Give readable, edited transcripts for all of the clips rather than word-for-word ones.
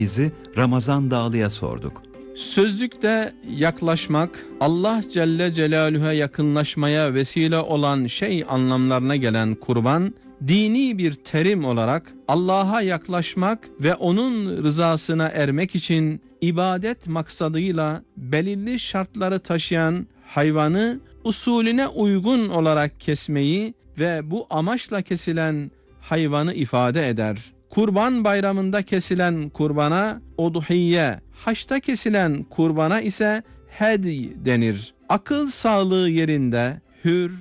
izi Ramazan Dağlı'ya sorduk. Sözlükte yaklaşmak, Allah Celle Celaluhu'ya yakınlaşmaya vesile olan şey anlamlarına gelen kurban, dini bir terim olarak Allah'a yaklaşmak ve onun rızasına ermek için ibadet maksadıyla belirli şartları taşıyan hayvanı usulüne uygun olarak kesmeyi ve bu amaçla kesilen hayvanı ifade eder. Kurban bayramında kesilen kurbana udhiye, haçta kesilen kurbana ise hedi denir. Akıl sağlığı yerinde, hür,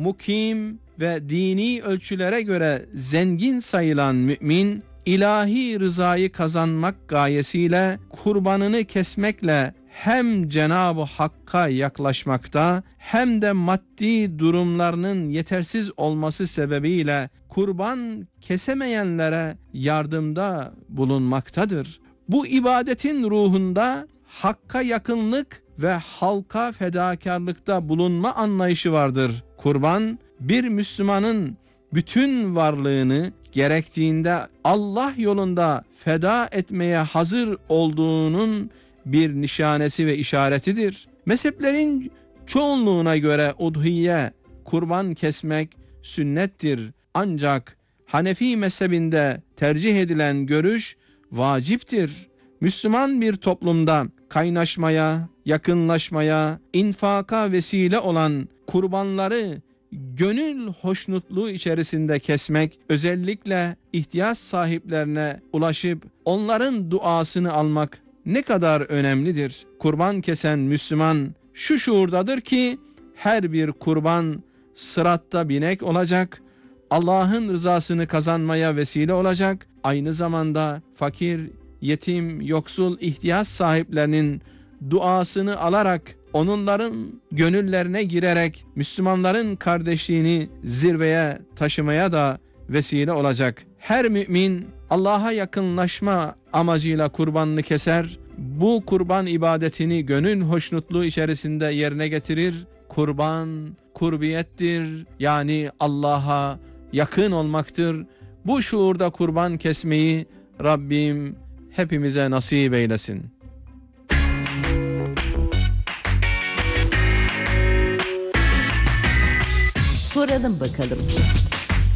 mukim ve dini ölçülere göre zengin sayılan mümin, ilahi rızayı kazanmak gayesiyle kurbanını kesmekle hem Cenab-ı Hakk'a yaklaşmakta hem de maddi durumlarının yetersiz olması sebebiyle kurban kesemeyenlere yardımda bulunmaktadır. Bu ibadetin ruhunda Hakk'a yakınlık ve halka fedakarlıkta bulunma anlayışı vardır. Kurban, bir Müslümanın bütün varlığını gerektiğinde Allah yolunda feda etmeye hazır olduğunun bir nişanesi ve işaretidir. Mezheplerin çoğunluğuna göre udhiye, kurban kesmek sünnettir. Ancak Hanefi mezhebinde tercih edilen görüş vaciptir. Müslüman bir toplumda kaynaşmaya, yakınlaşmaya, infaka vesile olan kurbanları gönül hoşnutluğu içerisinde kesmek, özellikle ihtiyaç sahiplerine ulaşıp onların duasını almak ne kadar önemlidir. Kurban kesen Müslüman şu şuurdadır ki her bir kurban sıratta binek olacak, Allah'ın rızasını kazanmaya vesile olacak, aynı zamanda fakir, yetim, yoksul, ihtiyaç sahiplerinin duasını alarak, onların gönüllerine girerek Müslümanların kardeşliğini zirveye taşımaya da vesile olacak. Her mümin Allah'a yakınlaşma amacıyla kurbanını keser. Bu kurban ibadetini gönül hoşnutluğu içerisinde yerine getirir. Kurban kurbiyettir, yani Allah'a yakın olmaktır. Bu şuurda kurban kesmeyi Rabbim hepimize nasip eylesin. Soralım bakalım.